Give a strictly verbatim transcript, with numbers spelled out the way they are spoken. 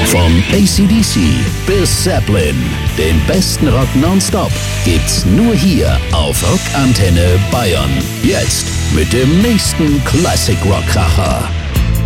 Vom A C D C bis Zeppelin, den besten Rock nonstop gibt's nur hier auf Rockantenne Bayern. Jetzt mit dem nächsten Classic Rock Kracher.